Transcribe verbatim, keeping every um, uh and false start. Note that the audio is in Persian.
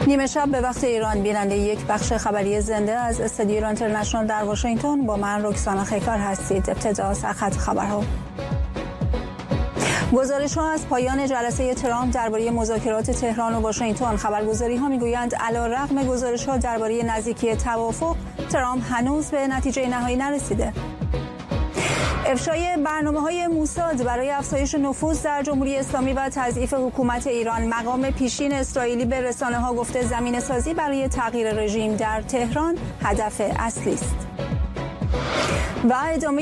نیمه شب به وقت ایران بیننده یک بخش خبری زنده از استودیو ایران اینترنشنال در واشنگتن با من رکسانا خیکار هستید. ابتدا سرخط خبرها. گزارش ها از پایان جلسه ترامپ درباره مذاکرات تهران و واشنگتن. خبرگزاری ها میگویند علیرغم گزارش ها درباره نزدیکی توافق، ترامپ هنوز به نتیجه نهایی نرسیده. افشای برنامه‌های موساد برای افزایش نفوذ در جمهوری اسلامی و تضعیف حکومت ایران. مقام پیشین اسرائیلی به رسانه‌ها گفته زمینه‌سازی برای تغییر رژیم در تهران هدف اصلی است. و ادامه